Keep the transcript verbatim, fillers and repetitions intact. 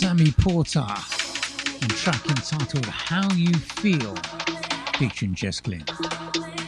Sammy Porter and track entitled How You Feel, featuring Jess Glynn.